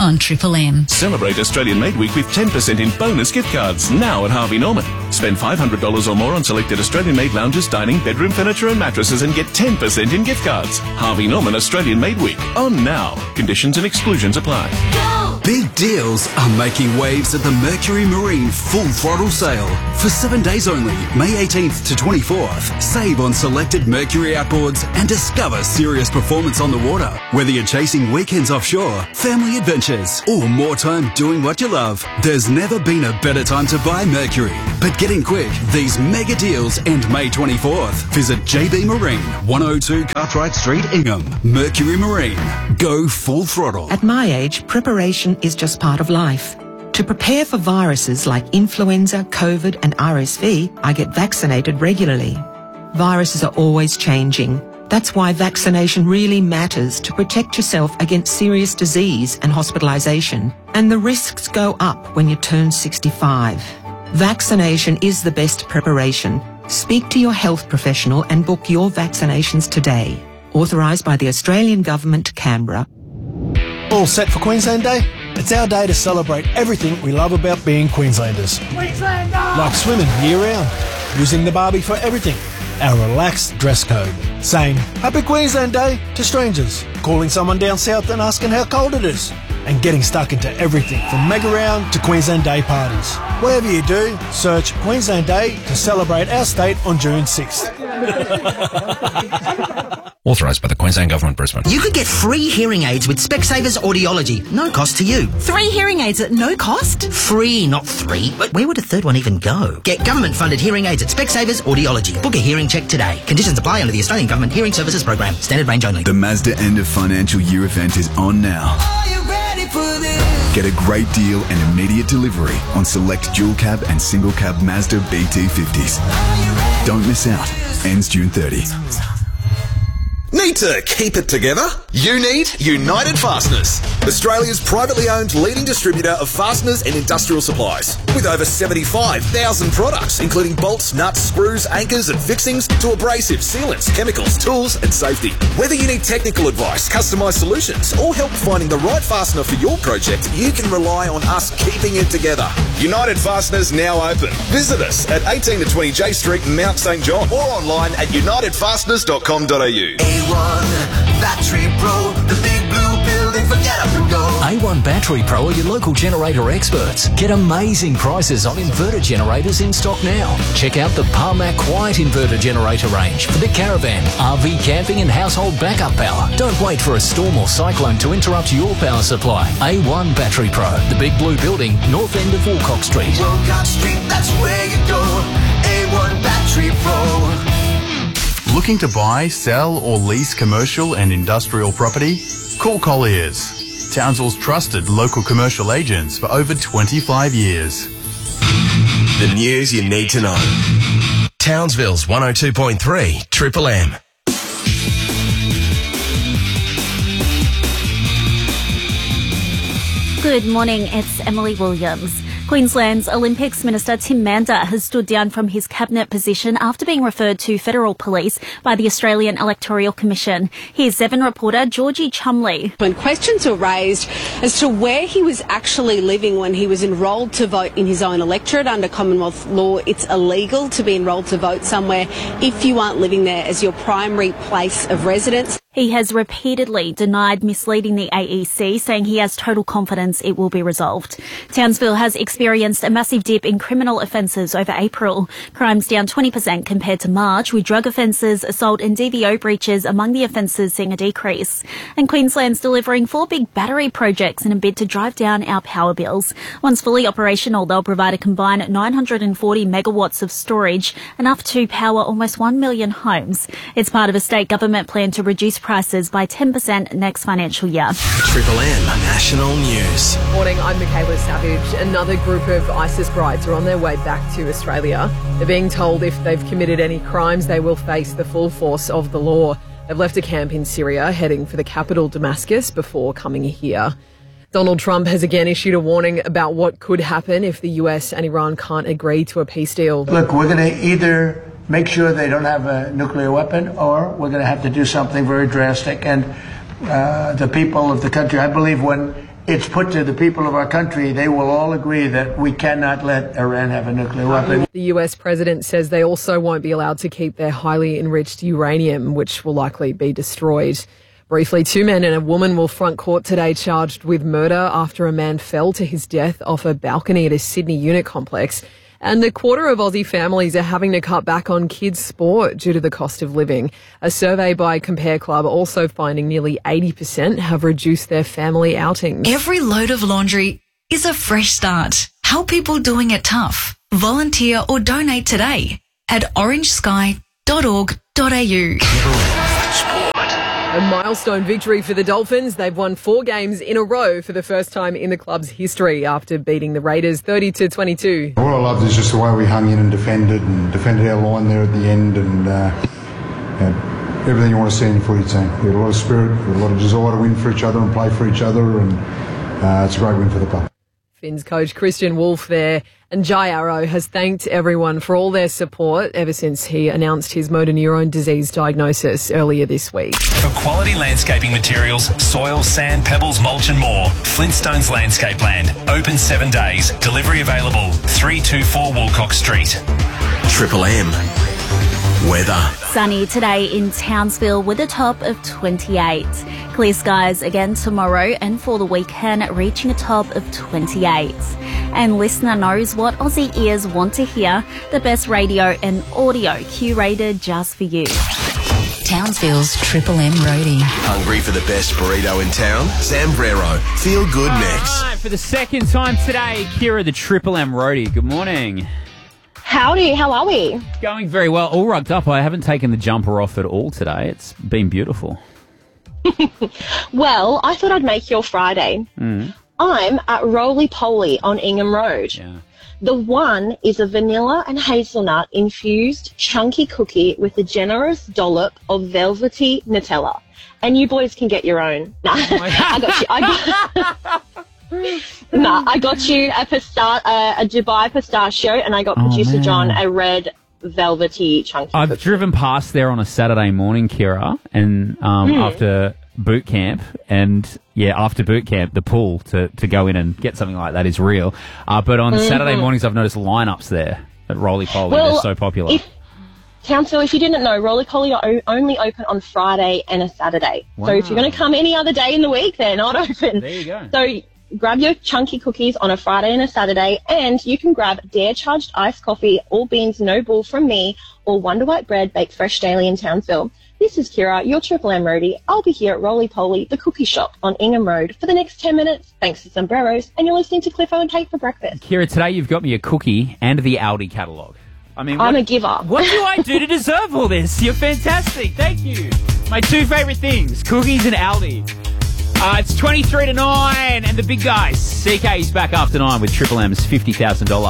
on Triple M. Celebrate Australian Made Week with 10% in bonus gift cards now at Harvey Norman. Spend $500 or more on selected Australian Made lounges, dining, bedroom furniture and mattresses and get 10% in gift cards. Harvey Norman Australian Made Week. On now. Conditions and exclusions apply. Big deals are making waves at the Mercury Marine Full Throttle Sale. For 7 days only, May 18th to 24th, save on selected Mercury outboards and discover serious performance on the water. Whether you're chasing weekends offshore, family adventures, or more time doing what you love, there's never been a better time to buy Mercury. But get in quick, these mega deals end May 24th. Visit JB Marine, 102 Cartwright Street, Ingham. Mercury Marine. Go full throttle. At my age, preparation is just part of life. To prepare for viruses like influenza, COVID and RSV, I get vaccinated regularly. Viruses are always changing. That's why vaccination really matters to protect yourself against serious disease and hospitalisation. And the risks go up when you turn 65. Vaccination is the best preparation. Speak to your health professional and book your vaccinations today. Authorised by the Australian Government, Canberra. All set for Queensland Day? It's our day to celebrate everything we love about being Queenslanders. Queenslander! Like swimming year-round, using the Barbie for everything, our relaxed dress code, saying Happy Queensland Day to strangers, calling someone down south and asking how cold it is, and getting stuck into everything from mega round to Queensland Day parties. Whatever you do, search Queensland Day to celebrate our state on June 6th. Authorised by the Queensland Government, Brisbane. You could get free hearing aids with Specsavers Audiology. No cost to you. 3 hearing aids at no cost? Free, not 3. But where would a third one even go? Get government-funded hearing aids at Specsavers Audiology. Book a hearing check today. Conditions apply under the Australian Government Hearing Services Program. Standard range only. The Mazda End of Financial Year event is on now. Are you ready for this? Get a great deal and immediate delivery on select dual cab and single cab Mazda BT50s. Don't miss out. Ends June 30. Need to keep it together? You need United Fasteners, Australia's privately owned leading distributor of fasteners and industrial supplies. With over 75,000 products, including bolts, nuts, screws, anchors and fixings to abrasives, sealants, chemicals, tools and safety. Whether you need technical advice, customised solutions or help finding the right fastener for your project, you can rely on us keeping it together. United Fasteners now open. Visit us at 18 to 20 J Street, Mount St John or online at unitedfasteners.com.au. A1 Battery Pro, the big blue building for get up and go. A1 Battery Pro are your local generator experts. Get amazing prices on inverter generators in stock now. Check out the Parmac Quiet inverter generator range for the caravan, RV camping and household backup power. Don't wait for a storm or cyclone to interrupt your power supply. A1 Battery Pro, the big blue building, north end of Walcott Street. Walcott Street, that's where you go. A1 Battery Pro. Looking to buy, sell or lease commercial and industrial property? Call Colliers, Townsville's trusted local commercial agents for over 25 years. The news you need to know. Townsville's 102.3 Triple M. Good morning, it's Emily Williams. Queensland's Olympics Minister Tim Mander has stood down from his cabinet position after being referred to federal police by the Australian Electoral Commission. Here's Seven reporter Georgie Chumley. When questions were raised as to where he was actually living when he was enrolled to vote in his own electorate under Commonwealth law, it's illegal to be enrolled to vote somewhere if you aren't living there as your primary place of residence. He has repeatedly denied misleading the AEC, saying he has total confidence it will be resolved. Townsville has experienced a massive dip in criminal offences over April. Crimes down 20% compared to March, with drug offences, assault and DVO breaches among the offences seeing a decrease. And Queensland's delivering 4 big battery projects in a bid to drive down our power bills. Once fully operational, they'll provide a combined 940 megawatts of storage, enough to power almost 1 million homes. It's part of a state government plan to reduce prices by 10% next financial year. Triple M National News. Morning, I'm Michaela Savage. Another group of ISIS brides are on their way back to Australia. They're being told if they've committed any crimes, they will face the full force of the law. They've left a camp in Syria, heading for the capital Damascus before coming here. Donald Trump has again issued a warning about what could happen if the US and Iran can't agree to a peace deal. Look, we're going to either make sure they don't have a nuclear weapon, or we're going to have to do something very drastic. And the people of the country, I believe when it's put to the people of our country, they will all agree that we cannot let Iran have a nuclear weapon. The US president says they also won't be allowed to keep their highly enriched uranium, which will likely be destroyed. Briefly, 2 men and a woman will front court today charged with murder after a man fell to his death off a balcony at a Sydney unit complex. And a quarter of Aussie families are having to cut back on kids' sport due to the cost of living. A survey by Compare Club also finding nearly 80% have reduced their family outings. Every load of laundry is a fresh start. Help people doing it tough. Volunteer or donate today at orangesky.org.au. A milestone victory for the Dolphins. They've won 4 games in a row for the first time in the club's history after beating the Raiders 30-22. What I loved is just the way we hung in and defended our line there at the end, and everything you want to see in your footy team. We had a lot of spirit, we had a lot of desire to win for each other and play for each other, and it's a great win for the club. Finns coach Christian Wolf there, and Jai Arrow has thanked everyone for all their support ever since he announced his motor neurone disease diagnosis earlier this week. For quality landscaping materials, soil, sand, pebbles, mulch and more, Flintstones Landscape Land. Open 7 days. Delivery available. 324 Wilcox Street. Triple M. Weather. Sunny today in Townsville with a top of 28. Clear skies again tomorrow and for the weekend reaching a top of 28. And listener knows what Aussie ears want to hear. The best radio and audio curated just for you. Townsville's Triple M Roadie. Hungry for the best burrito in town? Zambrero. Feel good next. All right, for the second time today, Kira the Triple M Roadie. Good morning. Howdy, how are we? Going very well. All rugged up. I haven't taken the jumper off at all today. It's been beautiful. Well, I thought I'd make your Friday. I'm at Roly Poly on Ingham Road. Yeah. The one is a vanilla and hazelnut infused chunky cookie with a generous dollop of velvety Nutella. And you boys can get your own. Nah, I got you. I got you a Dubai pistachio, and I got producer John a red velvety chunky I've cookie. driven past there on a Saturday morning, Kira, and after boot camp, and after boot camp, the pull to go in and get something like that is real. But on Saturday mornings, I've noticed lineups there at Roly Poly. They're so popular. Townsville, if you didn't know, Roly Poly are only open on Friday and a Saturday. Wow. So if you're going to come any other day in the week, they're not open. There you go. So grab your chunky cookies on a Friday and a Saturday, and you can grab Dare Charged iced coffee, all beans, no bull from me, or Wonder White bread baked fresh daily in Townsville. This is Kira, your Triple M roadie. I'll be here at Roly Poly, the cookie shop on Ingham Road, for the next 10 minutes, thanks to Sombreros, and you're listening to Cliffo and Kate for breakfast. Kira, today you've got me a cookie and the Aldi catalogue. I mean, I'm a giver. What do I do to deserve all this? You're fantastic. Thank you. My 2 favourite things, cookies and Aldi. It's 23 to 9, and the big guys. CK is back after 9 with Triple M's $50,000